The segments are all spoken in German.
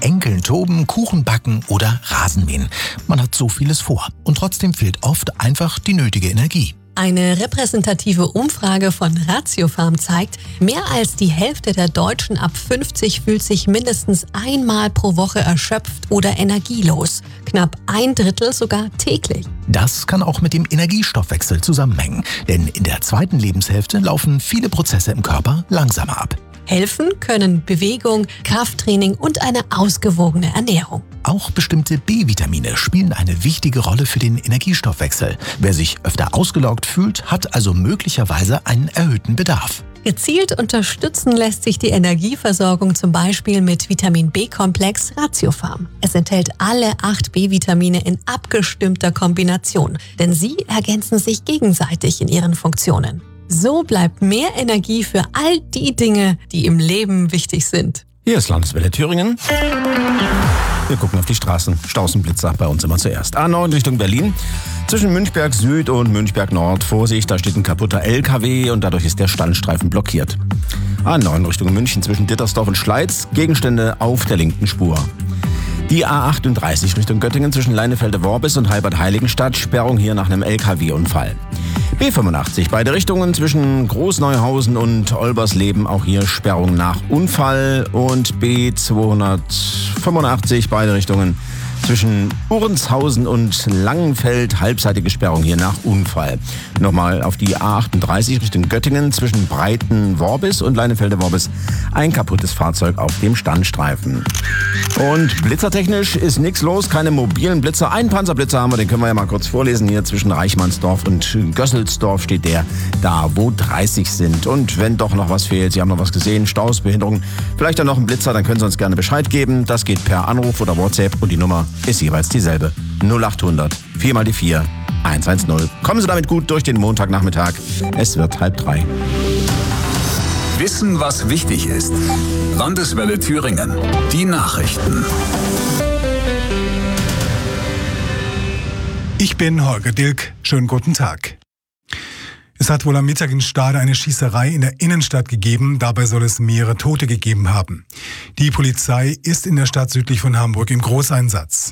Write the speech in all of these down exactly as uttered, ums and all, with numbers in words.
Enkeln toben, Kuchen backen oder Rasenmähen. Man hat so vieles vor und trotzdem fehlt oft einfach die nötige Energie. Eine repräsentative Umfrage von Ratiofarm zeigt, mehr als die Hälfte der Deutschen ab fünfzig fühlt sich mindestens einmal pro Woche erschöpft oder energielos. Knapp ein Drittel sogar täglich. Das kann auch mit dem Energiestoffwechsel zusammenhängen, denn in der zweiten Lebenshälfte laufen viele Prozesse im Körper langsamer ab. Helfen können Bewegung, Krafttraining und eine ausgewogene Ernährung. Auch bestimmte B-Vitamine spielen eine wichtige Rolle für den Energiestoffwechsel. Wer sich öfter ausgelaugt fühlt, hat also möglicherweise einen erhöhten Bedarf. Gezielt unterstützen lässt sich die Energieversorgung zum Beispiel mit Vitamin B-Komplex Ratiofarm. Es enthält alle acht B-Vitamine in abgestimmter Kombination, denn sie ergänzen sich gegenseitig in ihren Funktionen. So bleibt mehr Energie für all die Dinge, die im Leben wichtig sind. Hier ist Landeswelle Thüringen. Wir gucken auf die Straßen. Staus und Blitzer bei uns immer zuerst. A neun Richtung Berlin. Zwischen Münchberg Süd und Münchberg Nord. Vorsicht, da steht ein kaputter L K W und dadurch ist der Standstreifen blockiert. A neun Richtung München zwischen Dittersdorf und Schleiz. Gegenstände auf der linken Spur. Die A achtunddreißig Richtung Göttingen zwischen Leinefelde-Worbis und Halbert-Heiligenstadt. Sperrung hier nach einem L K W-Unfall. B fünfundachtzig, beide Richtungen zwischen Großneuhausen und Olbersleben, auch hier Sperrung nach Unfall. Und B zweihundertfünfundachtzig, beide Richtungen zwischen Urenshausen und Langenfeld, halbseitige Sperrung hier nach Unfall. Nochmal auf die A achtunddreißig Richtung Göttingen zwischen Breiten-Worbis und Leinefelde-Worbis, ein kaputtes Fahrzeug auf dem Standstreifen. Und blitzertechnisch ist nichts los, keine mobilen Blitzer. Einen Panzerblitzer haben wir, den können wir ja mal kurz vorlesen. Hier zwischen Reichmannsdorf und Gösselsdorf steht der, da wo dreißig sind. Und wenn doch noch was fehlt, Sie haben noch was gesehen, Staus, Behinderung, vielleicht dann noch ein Blitzer, dann können Sie uns gerne Bescheid geben. Das geht per Anruf oder WhatsApp und die Nummer ist jeweils dieselbe. null achthundert, vier mal die vier, hundertzehn. Kommen Sie damit gut durch den Montagnachmittag. Es wird halb drei. Wissen, was wichtig ist. Landeswelle Thüringen. Die Nachrichten. Ich bin Holger Dilk. Schönen guten Tag. Es hat wohl am Mittag in Stade eine Schießerei in der Innenstadt gegeben. Dabei soll es mehrere Tote gegeben haben. Die Polizei ist in der Stadt südlich von Hamburg im Großeinsatz.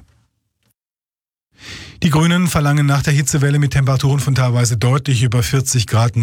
Die Grünen verlangen nach der Hitzewelle mit Temperaturen von teilweise deutlich über vierzig Grad